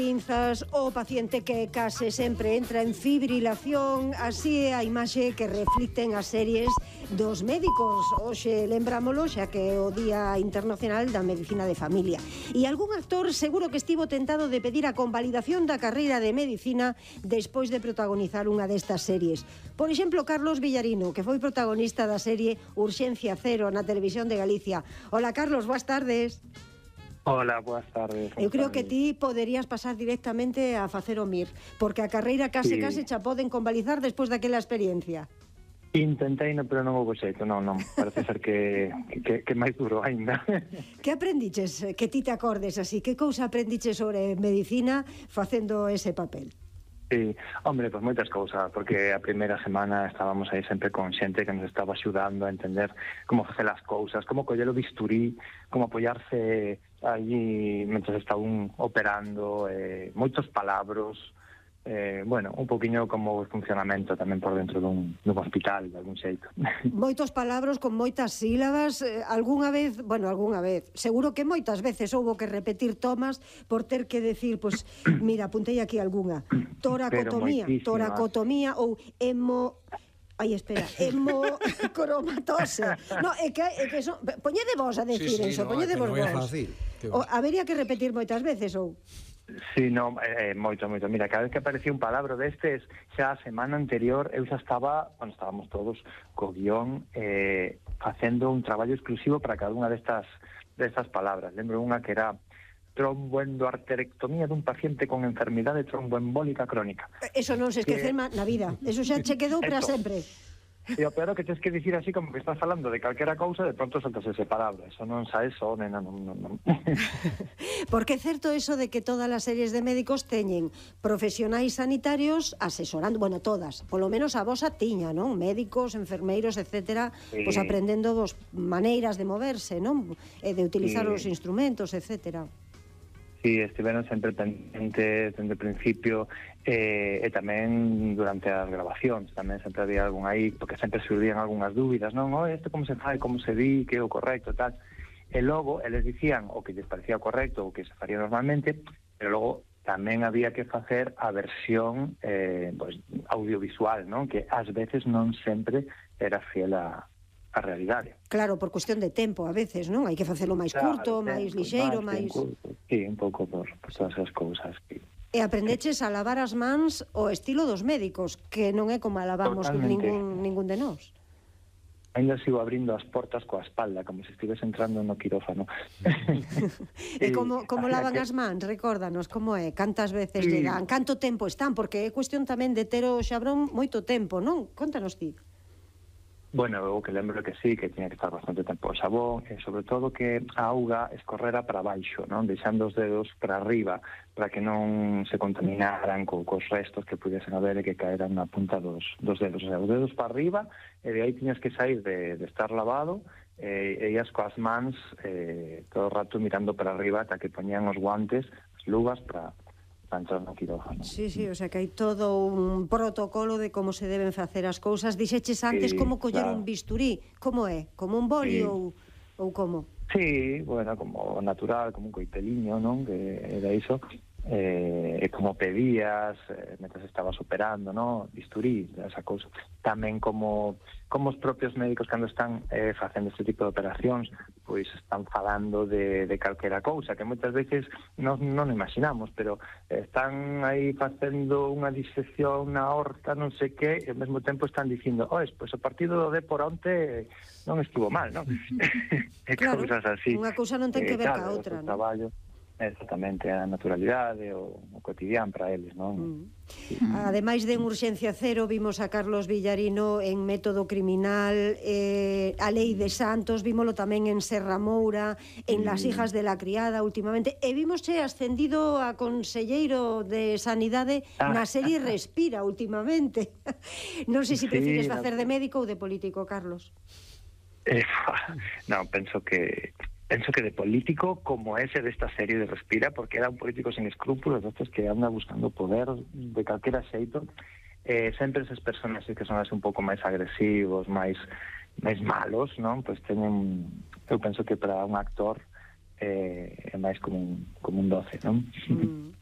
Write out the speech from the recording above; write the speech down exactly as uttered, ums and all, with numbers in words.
pinzas, o paciente que case sempre entra en fibrilación, así é a imaxe que reflicten as series dos médicos. Hoxe lembrámolo, xa que é o Día Internacional da Medicina de Familia. E algún actor seguro que estivo tentado de pedir a convalidación da carreira de medicina despois de protagonizar unha destas series. Por exemplo, Carlos Villarino, que foi protagonista da serie Urxencia Cero na Televisión de Galicia. Hola, Carlos, boas tardes. Hola, boas tardes. Eu creo que ti poderías pasar directamente a facer o M I R, porque a carreira case sí. case xa poden convalidar despois daquela experiencia. Intentei, no, pero non houve xeito, non, non, parece ser que, que, que máis duro ainda. Que aprendiches, que ti te acordes así, que cousa aprendiches sobre medicina facendo ese papel? Sí, hombre, pues moitas cousas, porque a primeira semana estábamos aí sempre con xente que nos estaba axudando a entender como facer as cousas, como coller o bisturí, como apoiarse allí mentre está un operando, eh, moitos palabros, eh, bueno, un poquinho como o funcionamento tamén por dentro dun, dun hospital, de algún xeito. Moitos palabros con moitas sílabas, eh, algunha vez, bueno, algunha vez, seguro que moitas veces houbo que repetir tomas por ter que decir, pois, pues, mira, apuntei aquí algunha, toracotomía, toracotomía ou hemo... Ai, espera, hemocromatose. No, é que, é que son... Poñede vos a decir sí, sí, eso, no, poñede vos vos. O, habería que repetir moitas veces ou... Sí, no, eh, moito, moito. Mira, cada vez que aparecía un palabra destes, xa a semana anterior eu xa estaba, bueno, estábamos todos co guión eh, facendo un traballo exclusivo para cada unha destas destas palabras. Lembro unha que era tromboendoarterectomía dun paciente con enfermidade tromboembólica crónica. Eso non se esquece que... na vida, eso xa che quedou para sempre. E o peor que tens que dicir así como que estás falando de calquera cousa, de pronto saltas ese palabra. Eso non sae só, nena, non, non, non. Porque é certo eso de que todas as series de médicos teñen profesionais sanitarios asesorando, bueno, todas, polo menos a vosa tiña, non? Médicos, enfermeiros, etcétera, sí. Pues aprendendo dos maneiras de moverse, non? E de utilizar sí. Os instrumentos, etcétera. Sí, estiveron sempre pendentes dende o principio eh, e tamén durante as grabacións tamén sempre había algún aí, porque sempre surgían algunhas dúbidas, non? Oh, isto como se fai, como se di, que é o correcto, tal. E logo, eles dicían o que lles parecía correcto, o que se faría normalmente, pero logo tamén había que facer a versión eh, pues, audiovisual, non? Que ás veces non sempre era fiel a a realidade. Claro, por cuestión de tempo a veces, non? Hai que facelo máis claro, curto, tempo, máis lixeiro, máis... Sí, un pouco por, por todas as cousas. Sí. E aprendeches a lavar as mans o estilo dos médicos, que non é como a lavamos ningún, ningún de nós. Ainda sigo abrindo as portas coa espalda, como se estives entrando no quirófano. E como, como lavan que... as mans? Recórdanos, como é? Cantas veces sí. lle dan? Canto tempo están? Porque é cuestión tamén de ter o xabrón moito tempo, non? Contanos ti. Bueno, eu que lembro que sí, que tiña que estar bastante tempo o xabón, e sobre todo que a auga escorrera para baixo, non? Deixando os dedos para arriba, para que non se contaminaran co, cos restos que pudiesen haber e que caeran na punta dos, dos dedos. O sea, os dedos para arriba, e de aí tiñas que sair de, de estar lavado, e, e ias coas mans eh, todo o rato mirando para arriba ata que poñían os guantes, as luvas para... entrar no quirófano. Sí, sí, o sea que hai todo un protocolo de como se deben facer as cousas. Dixeches antes sí, como coller claro. un bisturí. Como é? Como un boli sí. ou, ou como? Sí, bueno, como natural, como un coiteliño, non? Que era iso. Eh, como pedías eh, mentras estabas operando, no? Bisturí, esa cousa. Tamén como como os propios médicos cando están eh, facendo este tipo de operacións, pois están falando de, de calquera cousa que moitas veces non, non imaginamos, pero eh, están aí facendo unha disección na horta, non sei que, e ao mesmo tempo están dicindo, ois, pois o partido do Depor onte non estivo mal, non? E claro, cousas así. Unha cousa non ten que ver eh, ca outra, non? Traballo. Exactamente, a naturalidade, o, o cotidián para eles, non? Mm. Sí. Ademais de en Urxencia Cero, vimos a Carlos Villarino en Método Criminal, eh, a Lei de Santos, vímolo tamén en Serra Moura, en mm. Las hijas de la criada últimamente, e vimosche ascendido a conselleiro de Sanidade ah. na serie Respira últimamente. Non sei se si prefires sí, facer no. de médico ou de político, Carlos. Eh, non, penso que penso que de político como ese desta serie de Respira, porque era un político sin escrúpulos, destes que anda buscando poder de calquera xeito, eh, sempre esas personas que son así un pouco máis agresivos, máis máis malos, non? Pois teñen, eu penso que para un actor eh, é máis como un, como un doce, non? Mm.